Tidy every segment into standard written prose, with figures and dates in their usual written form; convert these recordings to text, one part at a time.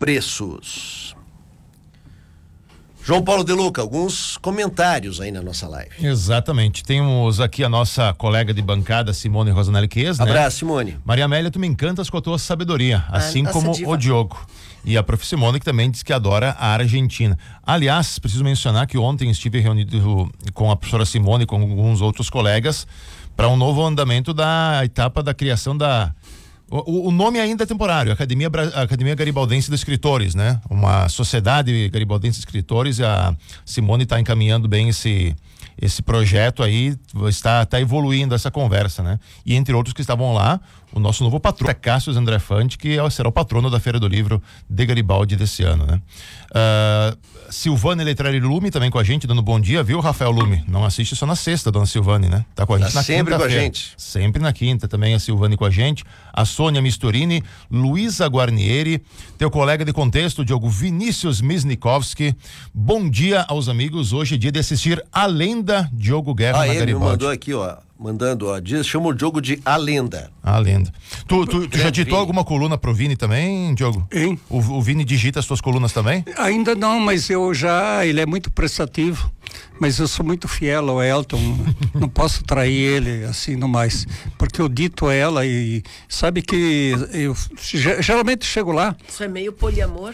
preços. João Paulo De Luca, alguns comentários aí na nossa live. Exatamente. Temos aqui a nossa colega de bancada, Simone Rosanelli Ques, né? Abraço, Simone. Maria Amélia, tu me encantas com a tua sabedoria, assim como o Diogo. E a prof. Simone, que também diz que adora a Argentina. Aliás, preciso mencionar que ontem estive reunido com a professora Simone e com alguns outros colegas para um novo andamento da etapa da criação da... O nome ainda é temporário, Academia Garibaldense de Escritores, né? Uma sociedade garibaldense de escritores. A Simone está encaminhando bem esse projeto aí, está evoluindo essa conversa, né? E entre outros que estavam lá, o nosso novo patrono, Cássio André Fante, que será o patrono da Feira do Livro de Garibaldi desse ano, né? Silvane Letrari Lume também com a gente, dando bom dia, viu, Rafael Lume? Não assiste só na sexta, dona Silvane, né? Tá com a gente na sempre com a gente. Sempre na quinta também a Silvane com a gente, a Sônia Misturini, Luísa Guarnieri, teu colega de contexto, Diogo Vinícius Misnikovski. Bom dia aos amigos, hoje é dia de assistir A Lenda, Diogo Guerra na Garibaldi. Ele me mandou aqui, chama o Diogo de A Lenda. A Lenda. Tu já digitou alguma coluna pro Vini também, Diogo? Hein? O Vini digita as suas colunas também? Ainda não, mas ele é muito prestativo, mas eu sou muito fiel ao Elton, não posso trair ele assim no mais, porque eu dito a ela e sabe que eu geralmente chego lá. Isso é meio poliamor?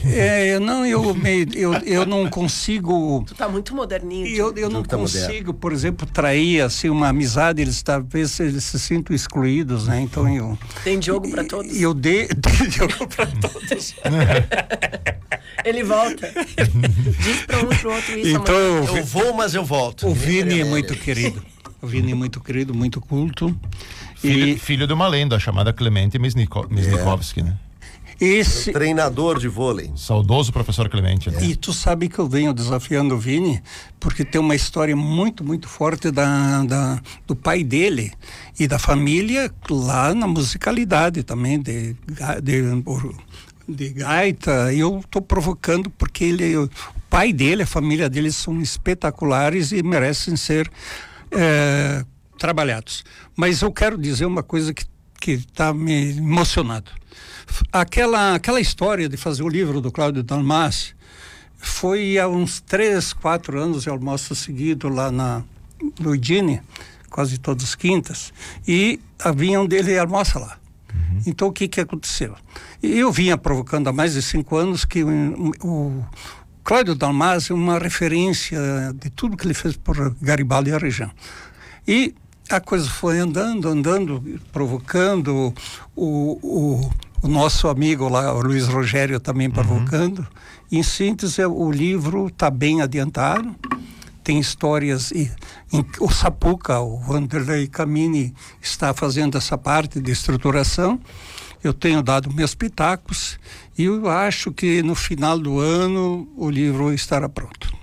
Eu não consigo. Tu tá muito moderninho. Eu não consigo, por exemplo, trair assim uma amizade, talvez eles se sintam excluídos, né? Então tem Diogo pra todos. Eu dei Diogo pra todos. Ele volta. Diz pra um pro outro isso. Então, eu vou, mas eu volto. O Vini é muito querido. O Vini é muito querido, muito culto. Filho de uma lenda chamada Clemente Misnikovski, né? Esse treinador de vôlei. Saudoso professor Clemente, né? E tu sabe que eu venho desafiando o Vini porque tem uma história muito, muito forte do pai dele e da família lá na musicalidade também de gaita. E eu estou provocando porque o pai dele, a família dele são espetaculares e merecem ser trabalhados. Mas eu quero dizer uma coisa que está me emocionado. Aquela história de fazer o livro do Cláudio Dalmas foi há uns 3, 4 anos de almoço seguido lá no Idine, quase todas as quintas, e vinham dele almoça lá. Então o que aconteceu? Eu vinha provocando há mais de 5 anos que o Cláudio Dalmas é uma referência de tudo que ele fez por Garibaldi e a região. E a coisa foi andando, provocando o nosso amigo lá, o Luiz Rogério, também provocando. Em síntese, o livro está bem adiantado, tem histórias, o Sapuca, o Vanderlei Camini, está fazendo essa parte de estruturação. Eu tenho dado meus pitacos e eu acho que no final do ano o livro estará pronto.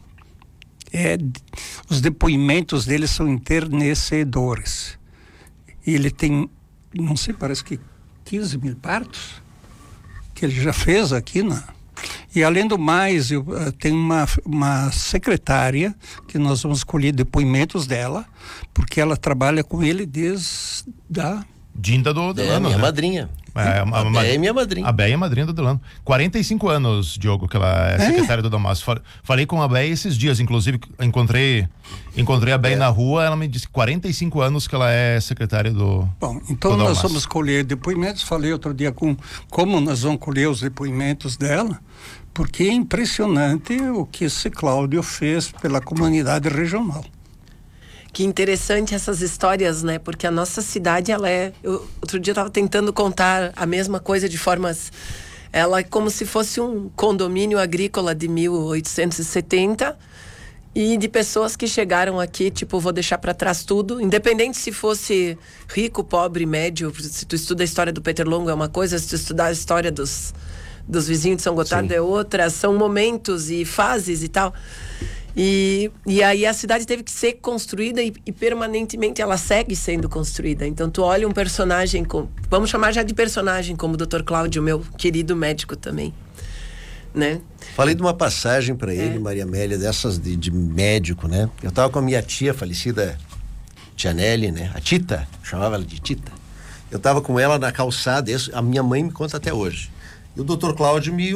Os depoimentos dele são enternecedores. Ele tem, não sei, parece que 15 mil partos que ele já fez aqui, e além do mais, eu tenho uma secretária que nós vamos colher depoimentos dela, porque ela trabalha com ele desde a Dinda do Delano, minha né? madrinha. A Béia é minha madrinha. A Béia é madrinha do Delano. 45 anos, Diogo, que ela é secretária do Dalmas. Falei com a Béia esses dias, inclusive encontrei a Béia na rua, ela me disse 45 anos que ela é secretária do Bom, então do nós vamos colher depoimentos. Falei outro dia como nós vamos colher os depoimentos dela, porque é impressionante o que esse Cláudio fez pela comunidade regional. Que interessante essas histórias, né? Porque a nossa cidade, outro dia eu estava tentando contar a mesma coisa de formas... Ela é como se fosse um condomínio agrícola de 1870 e de pessoas que chegaram aqui, tipo, vou deixar para trás tudo, independente se fosse rico, pobre, médio. Se tu estuda a história do Peter Longo é uma coisa, se tu estudar a história dos vizinhos de São Gotardo é outra. São momentos e fases e tal. E aí a cidade teve que ser construída e permanentemente ela segue sendo construída. Então tu olha um personagem, vamos chamar já de personagem, como o Dr. Cláudio, meu querido médico também, né? Falei de uma passagem para ele, Maria Amélia, dessas de médico, né? Eu tava com a minha tia falecida, tia Nelly, né? A Tita, chamava ela de Tita. Eu tava com ela na calçada, a minha mãe me conta até hoje. E o Dr. Cláudio me